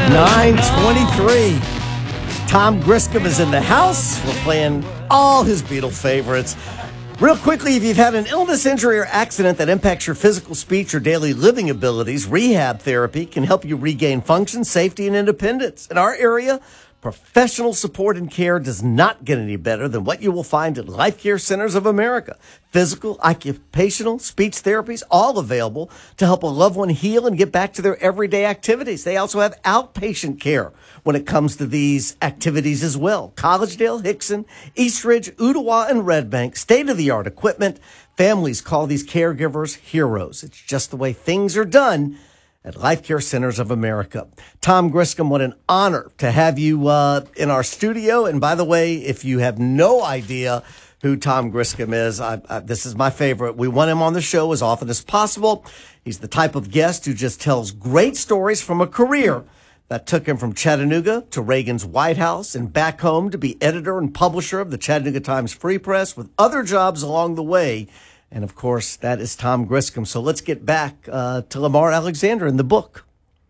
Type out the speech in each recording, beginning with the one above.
9:23. Tom Griscom is in the house. We're playing all his Beatle favorites. Real quickly, if you've had an illness, injury, or accident that impacts your physical, speech, or daily living abilities, rehab therapy can help you regain function, safety, and independence. In our area, professional support and care does not get any better than what you will find at Life Care Centers of America. Physical, occupational, speech therapies, all available to help a loved one heal and get back to their everyday activities. They also have outpatient care when it comes to these activities as well. Collegedale, Hickson, Eastridge, Ottawa, and Red Bank, state-of-the-art equipment. Families call these caregivers heroes. It's just the way things are done at Life Care Centers of America. Tom Griscom, what an honor to have you in our studio. And by the way, if you have no idea who Tom Griscom is, this is my favorite. We want him on the show as often as possible. He's the type of guest who just tells great stories from a career that took him from Chattanooga to Reagan's White House and back home to be editor and publisher of the Chattanooga Times Free Press with other jobs along the way. And, of course, that is Tom Griscom. So let's get back to Lamar Alexander in the book.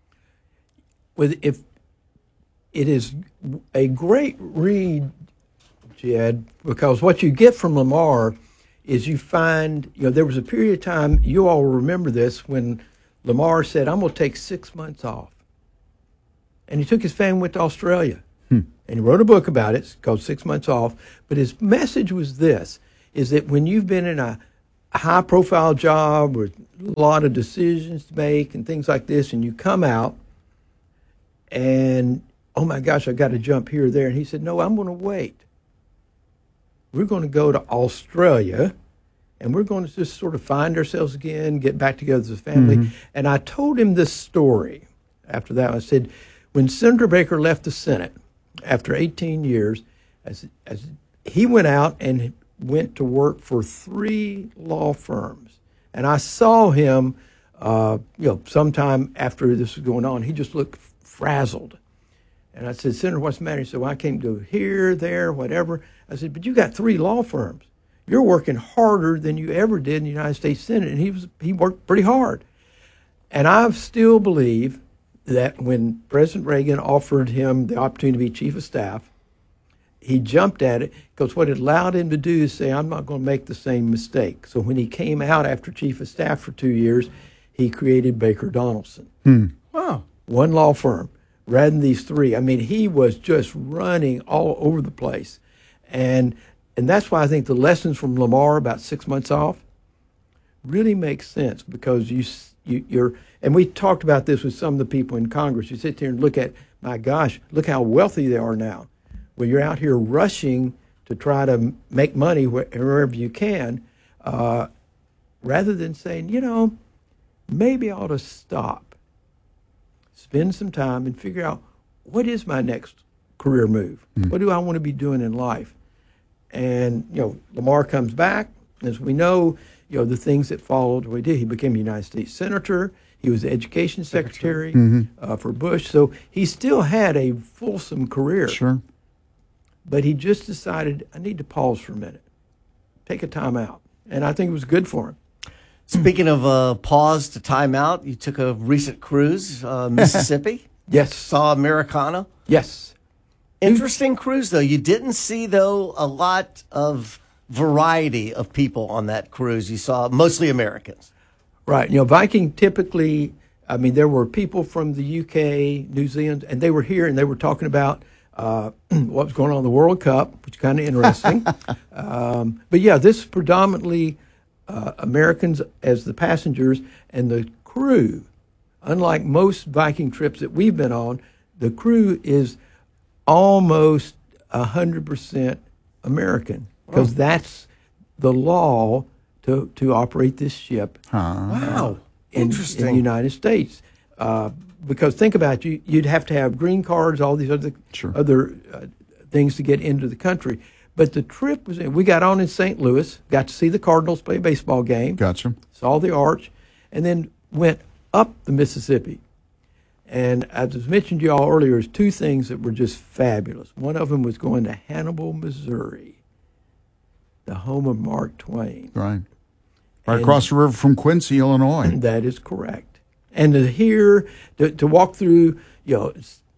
If it is a great read, Jed, because what you get from Lamar is you find, there was a period of time, you all remember this, when Lamar said, I'm going to take 6 months off. And he took his family, went to Australia. And he wrote a book about it called 6 Months Off. But his message was this, is that when you've been in a high-profile job with a lot of decisions to make and things like this, and you come out and, oh, my gosh, I've got to jump here or there. And he said, no, I'm going to wait. We're going to go to Australia, and we're going to just sort of find ourselves again, get back together as a family. Mm-hmm. And I told him this story after that. I said, when Senator Baker left the Senate after 18 years, as he went out and went to work for 3 law firms. And I saw him, sometime after this was going on, he just looked frazzled. And I said, Senator, what's the matter? He said, well, I came to here, there, whatever. I said, but you got 3 law firms. You're working harder than you ever did in the United States Senate. And he worked pretty hard. And I still believe that when President Reagan offered him the opportunity to be chief of staff, he jumped at it because what it allowed him to do is say, I'm not going to make the same mistake. So when he came out after chief of staff for 2 years, he created Baker Donaldson. Wow. One law firm rather than these 3. I mean, he was just running all over the place. And that's why I think the lessons from Lamar about 6 months off really make sense because you're, and we talked about this with some of the people in Congress. You sit there and look at, my gosh, look how wealthy they are now. Well, you're out here rushing to try to make money wherever you can, rather than saying, maybe I ought to stop, spend some time and figure out what is my next career move? What do I want to be doing in life? And, Lamar comes back. As we know, the things that followed what he did, he became a United States Senator. He was the Education Secretary for Bush. So he still had a fulsome career. Sure. But he just decided, I need to pause for a minute, take a time out. And I think it was good for him. Speaking of pause to time out, you took a recent cruise, Mississippi. Yes. Saw Americana. Yes. Interesting cruise, though. You didn't see, though, a lot of variety of people on that cruise. You saw mostly Americans. Right. Viking typically, there were people from the UK, New Zealand, and they were here and they were talking about what was going on in the World Cup, which is kind of interesting. But yeah, this is predominantly Americans as the passengers, and the crew, unlike most Viking trips that we've been on, the crew is almost 100% American because that's the law to operate this ship. Wow. Interesting. In the United States. Because think about it, you'd have to have green cards, all these other things to get into the country. But the trip was, we got on in St. Louis, got to see the Cardinals play a baseball game. Gotcha. Saw the arch, and then went up the Mississippi. And as was mentioned to you all earlier, there's 2 things that were just fabulous. One of them was going to Hannibal, Missouri, the home of Mark Twain. Right. Right across the river from Quincy, Illinois. That is correct. And to walk through,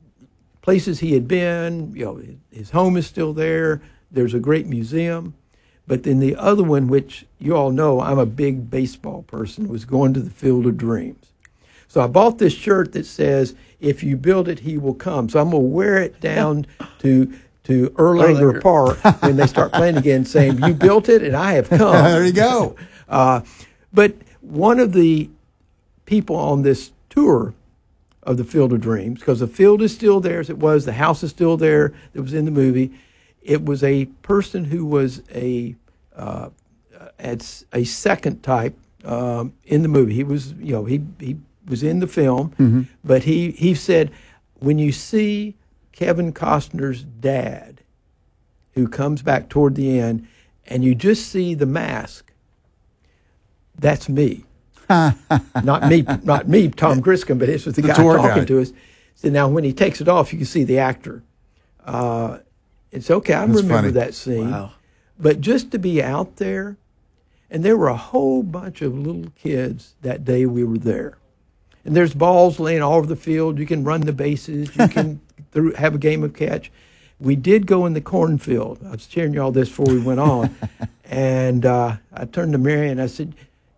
places he had been. His home is still there. There's a great museum. But then the other one, which you all know, I'm a big baseball person, was going to the Field of Dreams. So I bought this shirt that says, "If you build it, he will come." So I'm going to wear it down to Erlanger Park when they start playing again, saying, "You built it, and I have come." There you go. But one of the people on this tour of the Field of Dreams, because the field is still there as it was, the house is still there that was in the movie. It was a person who was a second type in the movie. He was, he was in the film, but he said, when you see Kevin Costner's dad, who comes back toward the end, and you just see the mask, that's me. not me, Tom Griscom, but this was the guy talking to us. So now when he takes it off, you can see the actor. It's okay. I remember that scene. Wow. But just to be out there, and there were a whole bunch of little kids that day we were there. And there's balls laying all over the field. You can run the bases. You can have a game of catch. We did go in the cornfield. I was sharing you all this before we went on. And I turned to Mary and I said,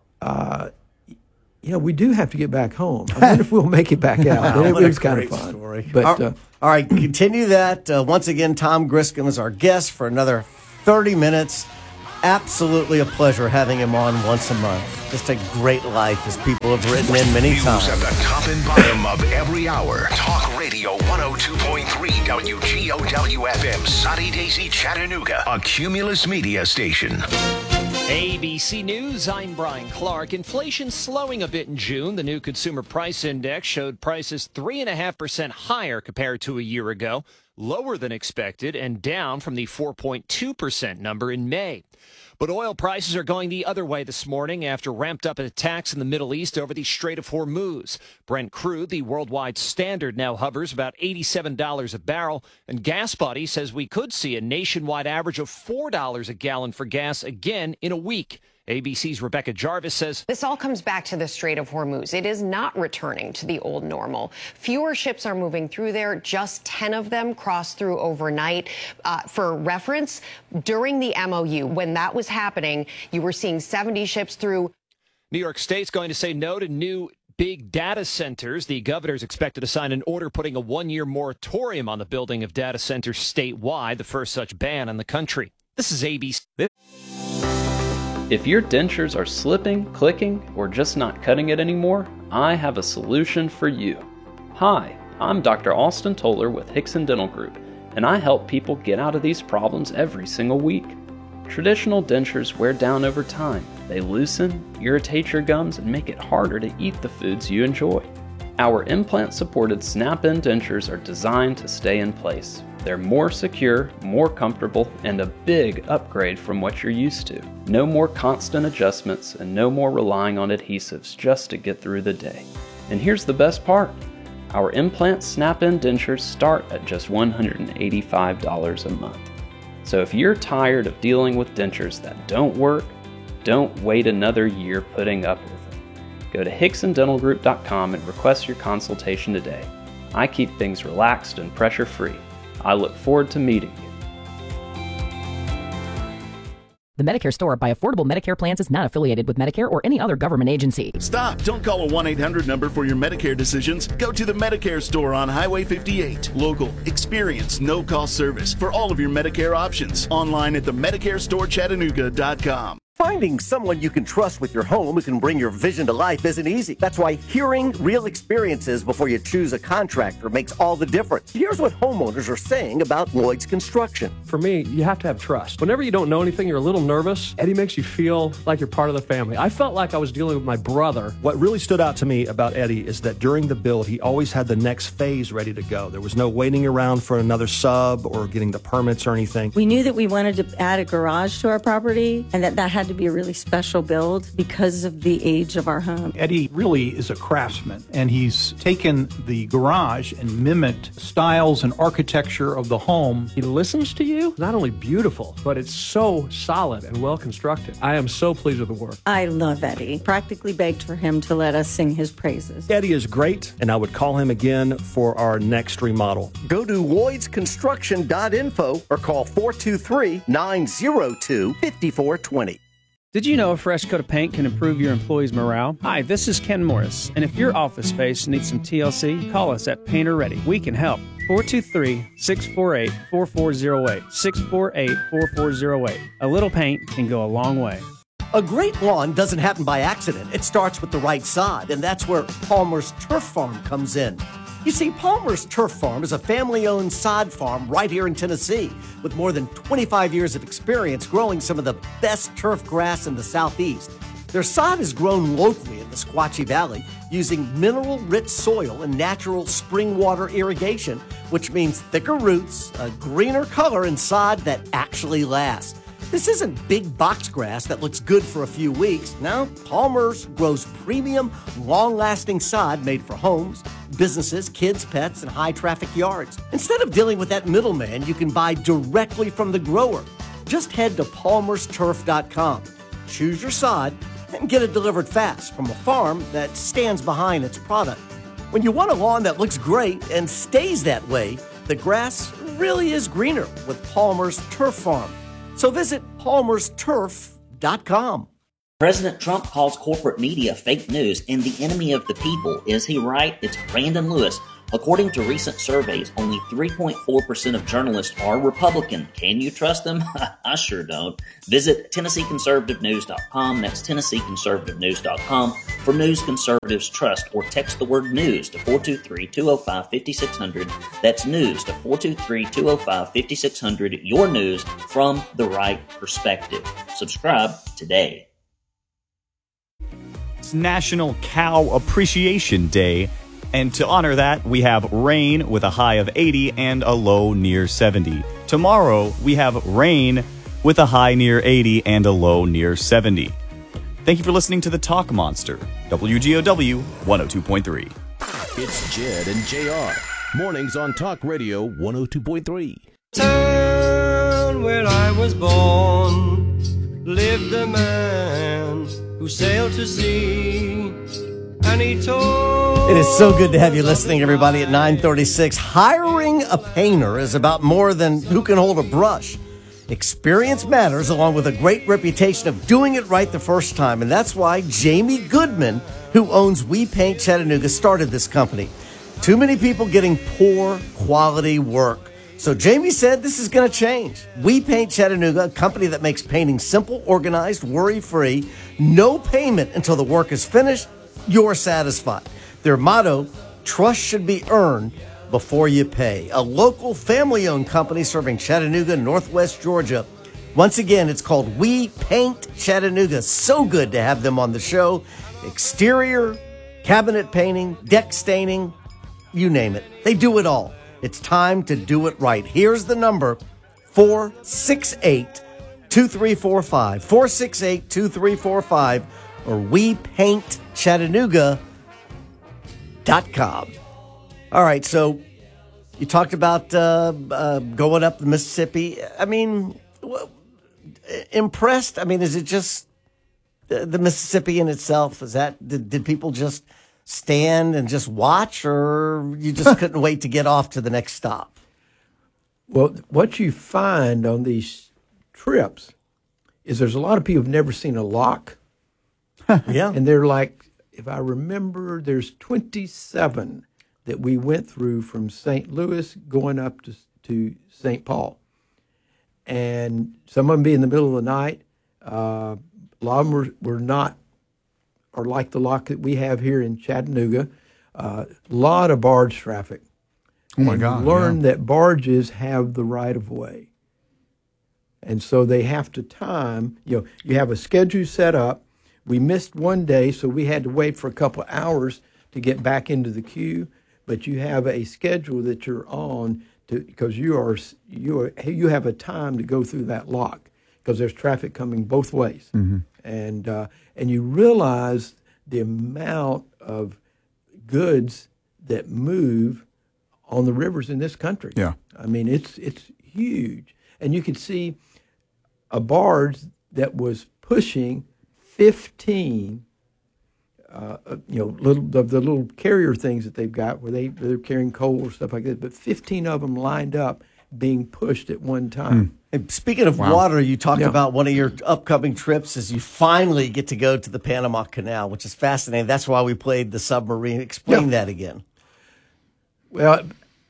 we do have to get back home. I wonder if we'll make it back out. Wow, it was kind great of fun. Story. But, all right, continue that. Once again, Tom Griscom is our guest for another 30 minutes. Absolutely a pleasure having him on once a month. Just a great life, as people have written in many times. News at the top and bottom of every hour. Talk Radio 102.3 WGOW-FM, Soddy Daisy, Chattanooga, a Cumulus Media station. ABC News, I'm Brian Clark. Inflation slowing a bit in June. The new Consumer Price Index showed prices 3.5% higher compared to a year ago, lower than expected, and down from the 4.2% number in May. But oil prices are going the other way this morning after ramped up attacks in the Middle East over the Strait of Hormuz. Brent crude, the worldwide standard, now hovers about $87 a barrel, and GasBuddy says we could see a nationwide average of $4 a gallon for gas again in a week. ABC's Rebecca Jarvis says this all comes back to the Strait of Hormuz. It is not returning to the old normal. Fewer ships are moving through there. Just 10 of them crossed through overnight. For reference, during the MOU, when that was happening, you were seeing 70 ships through. New York State's going to say no to new big data centers. The governor is expected to sign an order putting a 1-year moratorium on the building of data centers statewide, the first such ban in the country. This is ABC. If your dentures are slipping, clicking, or just not cutting it anymore, I have a solution for you. Hi, I'm Dr. Austin Toller with Hickson Dental Group, and I help people get out of these problems every single week. Traditional dentures wear down over time. They loosen, irritate your gums, and make it harder to eat the foods you enjoy. Our implant-supported snap-in dentures are designed to stay in place. They're more secure, more comfortable, and a big upgrade from what you're used to. No more constant adjustments and no more relying on adhesives just to get through the day. And here's the best part. Our implant snap-in dentures start at just $185 a month. So if you're tired of dealing with dentures that don't work, don't wait another year putting up with them. Go to HicksonDentalGroup.com and request your consultation today. I keep things relaxed and pressure-free. I look forward to meeting you. The Medicare Store by Affordable Medicare Plans is not affiliated with Medicare or any other government agency. Stop! Don't call a 1-800 number for your Medicare decisions. Go to the Medicare Store on Highway 58. Local, experienced, no-cost service for all of your Medicare options. Online at themedicarestorechattanooga.com. Finding someone you can trust with your home who can bring your vision to life isn't easy. That's why hearing real experiences before you choose a contractor makes all the difference. Here's what homeowners are saying about Lloyd's Construction. For me, you have to have trust. Whenever you don't know anything, you're a little nervous. Eddie makes you feel like you're part of the family. I felt like I was dealing with my brother. What really stood out to me about Eddie is that during the build, he always had the next phase ready to go. There was no waiting around for another sub or getting the permits or anything. We knew that we wanted to add a garage to our property and that had had to be a really special build because of the age of our home. Eddie really is a craftsman, and he's taken the garage and mimicked styles and architecture of the home. He listens to you. Not only beautiful, but it's so solid and well constructed. I am so pleased with the work. I love Eddie. Practically begged for him to let us sing his praises. Eddie is great, and I would call him again for our next remodel. Go to LloydsConstruction.info or call 423-902-5420. Did you know a fresh coat of paint can improve your employees' morale? Hi, this is Ken Morris, and if your office space needs some TLC, call us at Painter Ready. We can help. 423-648-4408. 648-4408. A little paint can go a long way. A great lawn doesn't happen by accident. It starts with the right sod, and that's where Palmer's Turf Farm comes in. You see, Palmer's Turf Farm is a family-owned sod farm right here in Tennessee with more than 25 years of experience growing some of the best turf grass in the Southeast. Their sod is grown locally in the Squatchy Valley using mineral-rich soil and natural spring water irrigation, which means thicker roots, a greener color, and sod that actually lasts. This isn't big box grass that looks good for a few weeks. No, Palmer's grows premium, long-lasting sod made for homes, businesses, kids, pets, and high-traffic yards. Instead of dealing with that middleman, you can buy directly from the grower. Just head to palmersturf.com, choose your sod, and get it delivered fast from a farm that stands behind its product. When you want a lawn that looks great and stays that way, the grass really is greener with Palmer's Turf Farm. So visit palmersturf.com. President Trump calls corporate media fake news and the enemy of the people. Is he right? It's Brandon Lewis. According to recent surveys, only 3.4% of journalists are Republican. Can you trust them? I sure don't. Visit TennesseeConservativeNews.com. That's TennesseeConservativeNews.com for news conservatives trust, or text the word news to 423-205-5600. That's news to 423-205-5600. Your news from the right perspective. Subscribe today. It's National Cow Appreciation Day. And to honor that, we have rain with a high of 80 and a low near 70. Tomorrow, we have rain with a high near 80 and a low near 70. Thank you for listening to The Talk Monster, WGOW 102.3. It's Jed and JR. Mornings on Talk Radio 102.3. Town where I was born lived a man who sailed to sea. It is so good to have you listening, everybody, at 9:36. Hiring a painter is about more than who can hold a brush. Experience matters, along with a great reputation of doing it right the first time. And that's why Jamie Goodman, who owns We Paint Chattanooga, started this company. Too many people getting poor quality work. So Jamie said this is going to change. We Paint Chattanooga, a company that makes painting simple, organized, worry-free, no payment until the work is finished. You're satisfied. Their motto, trust should be earned before you pay. A local family-owned company serving Chattanooga, Northwest Georgia. Once again, it's called We Paint Chattanooga. So good to have them on the show. Exterior, cabinet painting, deck staining, you name it. They do it all. It's time to do it right. Here's the number, 468-2345. 468-2345. Or WePaintChattanooga.com. All right, so you talked about going up the Mississippi. I mean, impressed? I mean, is it just the Mississippi in itself? Is that did people just stand and just watch, or you just couldn't wait to get off to the next stop? Well, what you find on these trips is there's a lot of people who've never seen a lock. Yeah. And they're like, if I remember, there's 27 that we went through from St. Louis going up to St. Paul. And some of them be in the middle of the night. A lot of them were not, or like the lock that we have here in Chattanooga. A lot of barge traffic. Oh, my God. Learn that barges have the right of way. And so they have to time, you have a schedule set up. We missed one day, so we had to wait for a couple of hours to get back into the queue. But you have a schedule that you're on because you have a time to go through that lock. because there's traffic coming both ways. And you realize the amount of goods that move on the rivers in this country. Yeah. I mean, it's huge. And you could see a barge that was pushing 15 the little carrier things that they've got where they're carrying coal or stuff like that, but 15 of them lined up being pushed at one time. And speaking of water, you talked about one of your upcoming trips is you finally get to go to the Panama Canal, which is fascinating. That's why we played the submarine. Explain that again. Well,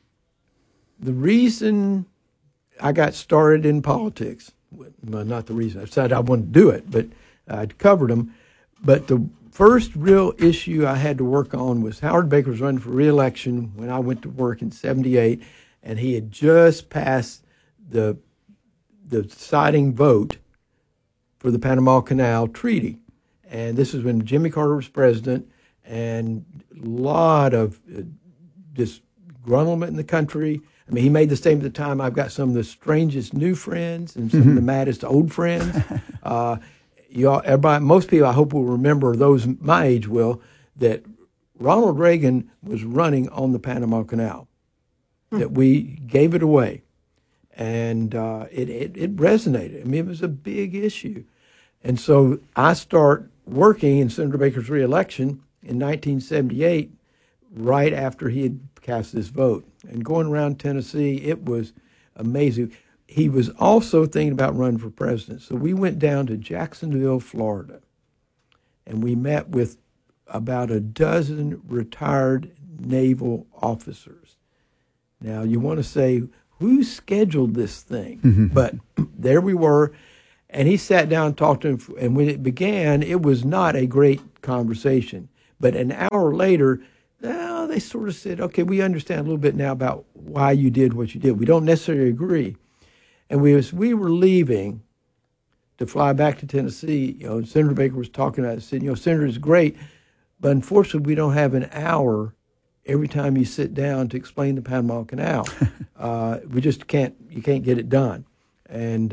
the reason I got started in politics, well, not the reason I decided I wanted to do it, but I'd covered them. But the first real issue I had to work on was Howard Baker was running for re-election when I went to work in '78, and he had just passed the deciding vote for the Panama Canal Treaty. And this is when Jimmy Carter was president, and a lot of disgruntlement in the country. I mean, he made the statement at the time, I've got some of the strangest new friends and some of the maddest old friends. Everybody, most people I hope will remember, those my age will, that Ronald Reagan was running on the Panama Canal, that we gave it away. And it resonated. I mean, it was a big issue. And so I start working in Senator Baker's reelection in 1978, right after he had cast this vote. And going around Tennessee, it was amazing. He was also thinking about running for president. So we went down to Jacksonville, Florida, and we met with about a dozen retired naval officers. Now, you want to say, who scheduled this thing? But there we were, and he sat down and talked to him. And when it began, it was not a great conversation. But an hour later, they sort of said, okay, we understand a little bit now about why you did what you did. We don't necessarily agree. And we were leaving to fly back to Tennessee. Senator Baker was talking about it, said, Senator, it's great, but unfortunately we don't have an hour every time you sit down to explain the Panama Canal. We just you can't get it done. And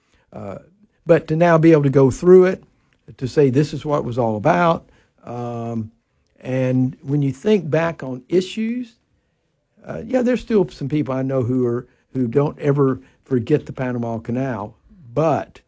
but to now be able to go through it, to say this is what it was all about, and when you think back on issues, there's still some people I know who don't ever forget the Panama Canal, but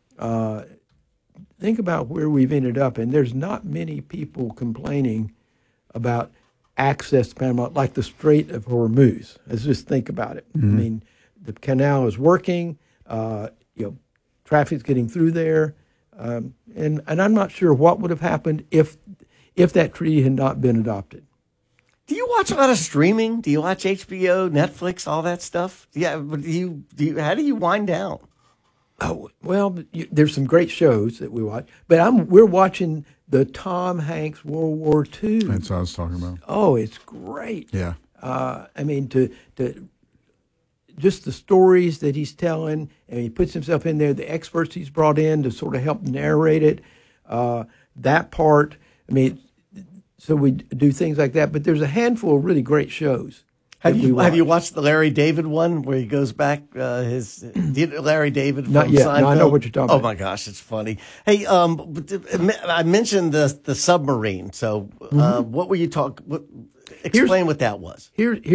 think about where we've ended up, and there's not many people complaining about access to Panama, like the Strait of Hormuz. Let's just think about it. I mean, the canal is working, traffic's getting through there, and I'm not sure what would have happened if that treaty had not been adopted. Do you watch a lot of streaming? Do you watch HBO, Netflix, all that stuff? Yeah, but how do you wind down? Oh, well, there's some great shows that we watch, but we're watching the Tom Hanks World War II. That's what I was talking about. Oh, it's great. Yeah. I mean, to just the stories that he's telling, and he puts himself in there, the experts he's brought in to sort of help narrate it, that part, I mean, so we do things like that, but there's a handful of really great shows. Have you watched the Larry David one where he goes back Larry David from Not yet. Seinfeld? No, I know what you're talking about. Oh my gosh, it's funny. Hey, I mentioned the submarine. So what were you talking? Explain what that was.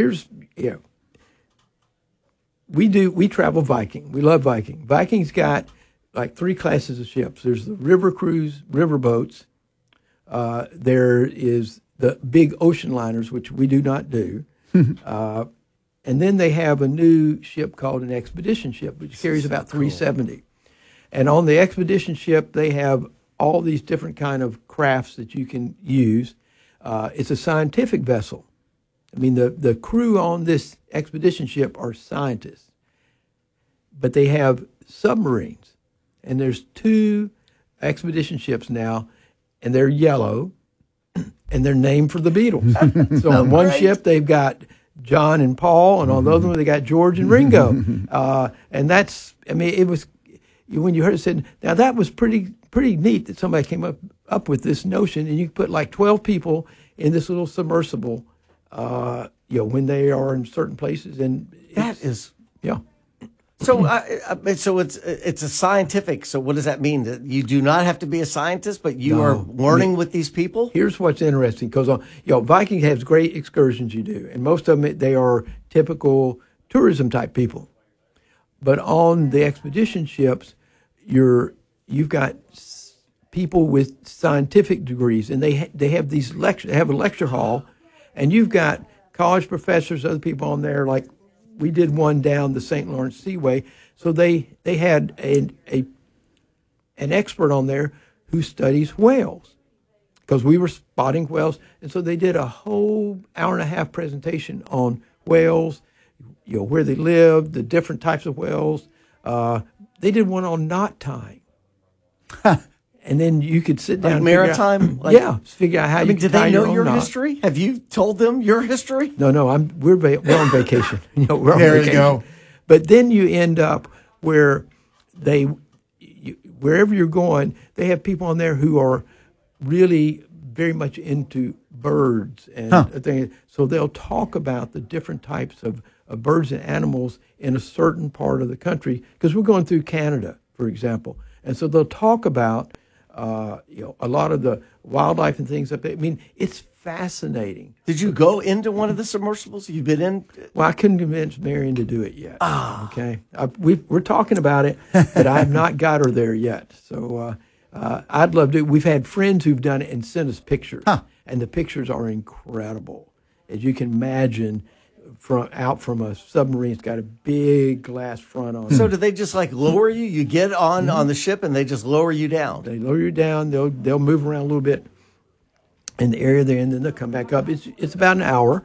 We travel Viking. We love Viking. Viking's got like 3 classes of ships. There's the river cruise, river boats. There is the big ocean liners, which we do not do. And then they have a new ship called an expedition ship, which carries about 370. And on the expedition ship, they have all these different kind of crafts that you can use. It's a scientific vessel. I mean, the crew on this expedition ship are scientists, but they have submarines. And there's 2 expedition ships now, and they're yellow, and they're named for the Beatles. So on one ship, they've got John and Paul, and on the other one, they got George and Ringo. And that's, I mean, it was, when you heard it said, now that was pretty neat that somebody came up with this notion, and you put like 12 people in this little submersible, when they are in certain places. And that is... Yeah. So, so it's a scientific. So, what does that mean? That you do not have to be a scientist, but you are learning with these people? Here's what's interesting, because Viking has great excursions you do, and most of them, they are typical tourism type people. But on the expedition ships, you've got people with scientific degrees, and they have these lectures. They have a lecture hall, and you've got college professors, other people on there. Like we did one down the St. Lawrence Seaway, so they had an expert on there who studies whales, because we were spotting whales, and so they did a whole hour-and-a-half presentation on whales, where they live, the different types of whales. They did one on knot tying. And then you could sit down. Like maritime? Figure out how you can did tie they know your own your knot. history? Have you told them your history? No, we're on vacation. We're on There vacation. you go. But then you end up where wherever you're going, they have people on there who are really very much into birds and things. So they'll talk about the different types of birds and animals in a certain part of the country, because we're going through Canada, for example. And so they'll talk about a lot of the wildlife and things up there. I mean, it's fascinating. Did you go into one of the submersibles you've been in? Well, I couldn't convince Marion to do it yet. Okay, we're talking about it, but I have not got her there yet. So I'd love to. We've had friends who've done it and sent us pictures, and the pictures are incredible, as you can imagine. Out from a submarine, it's got a big glass front on it. So do they just lower you? You get on the ship and they just lower you down? They lower you down. They'll move around a little bit in the area there, and then they'll come back up. It's about an hour,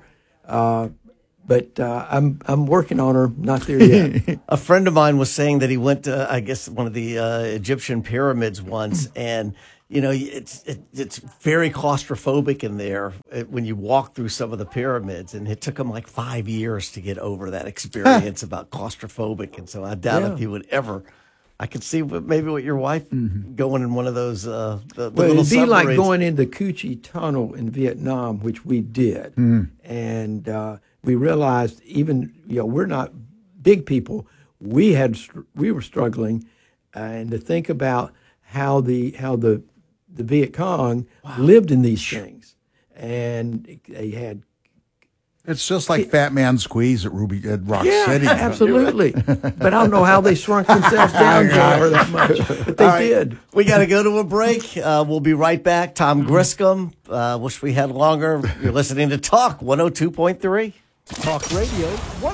but I'm working on her. Not there yet. A friend of mine was saying that he went to, I guess, one of the Egyptian pyramids once, and it's very claustrophobic in there when you walk through some of the pyramids, and it took him 5 years to get over that experience about claustrophobic. And so I doubt if he would ever. I could see maybe with your wife going in one of those the little it'd be submarines. like going in the Cu Chi Tunnel in Vietnam, which we did, and we realized even we're not big people. We were struggling, and to think about how the Viet Cong lived in these things, and they had. It's just like Fat Man Squeeze at Rock City. Yeah, absolutely. But I don't know how they shrunk themselves down there that much, but they did. We got to go to a break. We'll be right back. Tom Griscom. Wish we had longer. You're listening to Talk 102.3. Talk Radio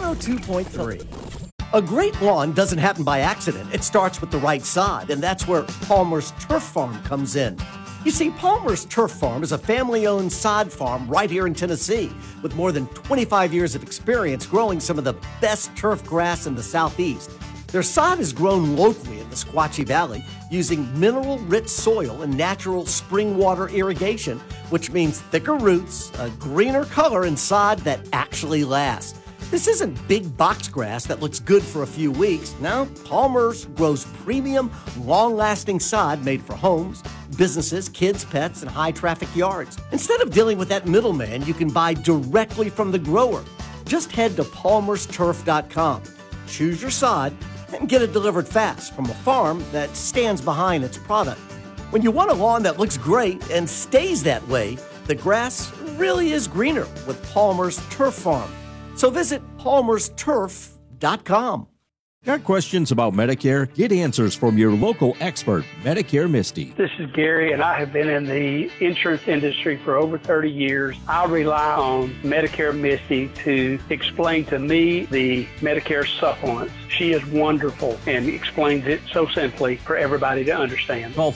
102.3. A great lawn doesn't happen by accident. It starts with the right sod, and that's where Palmer's Turf Farm comes in. You see, Palmer's Turf Farm is a family-owned sod farm right here in Tennessee with more than 25 years of experience growing some of the best turf grass in the Southeast. Their sod is grown locally in the Squatchy Valley using mineral-rich soil and natural spring water irrigation, which means thicker roots, a greener color, and sod that actually lasts. This isn't big box grass that looks good for a few weeks. No, Palmer's grows premium, long-lasting sod made for homes, businesses, kids, pets, and high-traffic yards. Instead of dealing with that middleman, you can buy directly from the grower. Just head to palmersturf.com, choose your sod, and get it delivered fast from a farm that stands behind its product. When you want a lawn that looks great and stays that way, the grass really is greener with Palmer's Turf Farm. So visit palmersturf.com. Got questions about Medicare? Get answers from your local expert, Medicare Misty. This is Gary, and I have been in the insurance industry for over 30 years. I rely on Medicare Misty to explain to me the Medicare supplements. She is wonderful and explains it so simply for everybody to understand. Call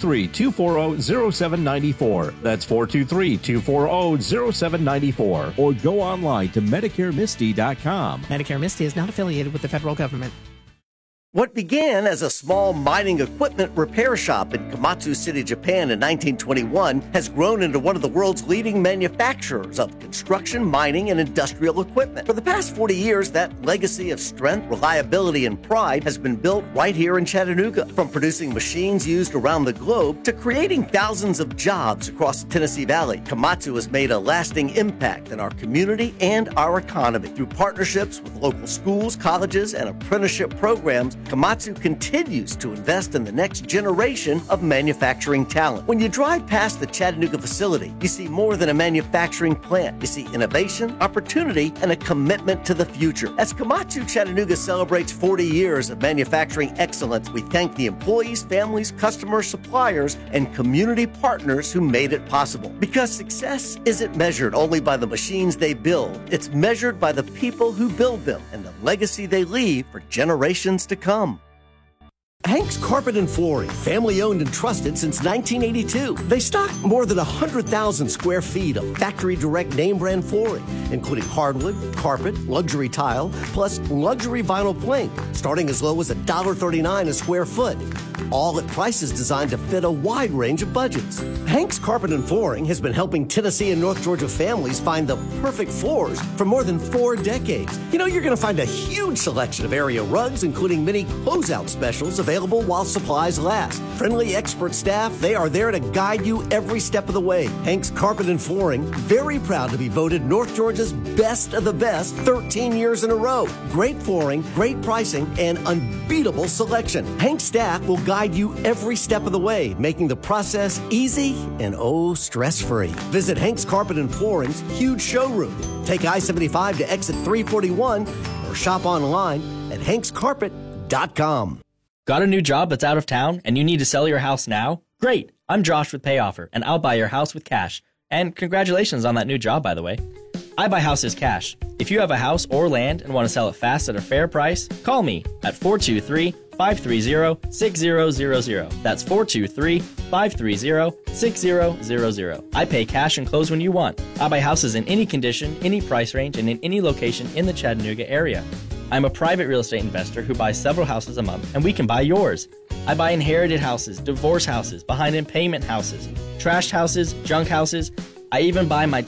423-240-0794. That's 423-240-0794. Or go online to MedicareMisty.com. Medicare Misty is not affiliated with the federal government. What began as a small mining equipment repair shop in Komatsu City, Japan in 1921 has grown into one of the world's leading manufacturers of construction, mining, and industrial equipment. For the past 40 years, that legacy of strength, reliability, and pride has been built right here in Chattanooga. From producing machines used around the globe to creating thousands of jobs across the Tennessee Valley, Komatsu has made a lasting impact in our community and our economy. Through partnerships with local schools, colleges, and apprenticeship programs, Komatsu continues to invest in the next generation of manufacturing talent. When you drive past the Chattanooga facility, you see more than a manufacturing plant. You see innovation, opportunity, and a commitment to the future. As Komatsu Chattanooga celebrates 40 years of manufacturing excellence, we thank the employees, families, customers, suppliers, and community partners who made it possible. Because success isn't measured only by the machines they build, it's measured by the people who build them and the legacy they leave for generations to come. Hank's Carpet and Flooring, family owned and trusted since 1982. They stock more than 100,000 square feet of factory direct name brand flooring, including hardwood, carpet, luxury tile, plus luxury vinyl plank, starting as low as $1.39 a square foot. All at prices designed to fit a wide range of budgets. Hank's Carpet and Flooring has been helping Tennessee and North Georgia families find the perfect floors for more than 4 decades. You know, you're going to find a huge selection of area rugs, including many closeout specials available while supplies last. Friendly expert staff, they are there to guide you every step of the way. Hank's Carpet and Flooring, very proud to be voted North Georgia's best of the best 13 years in a row. Great flooring, great pricing, and unbeatable selection. Hank's staff will guide you every step of the way, making the process easy and stress-free. Visit Hank's Carpet and Flooring's huge showroom. Take I-75 to exit 341 or shop online at hankscarpet.com. Got a new job that's out of town and you need to sell your house now? Great! I'm Josh with PayOffer, and I'll buy your house with cash. And congratulations on that new job, by the way. I buy houses cash. If you have a house or land and want to sell it fast at a fair price, call me at 423-530-6000. That's 423-530-6000. I pay cash and close when you want. I buy houses in any condition, any price range, and in any location in the Chattanooga area. I'm a private real estate investor who buys several houses a month, and we can buy yours. I buy inherited houses, divorce houses, behind in payment houses, trashed houses, junk houses. I even buy my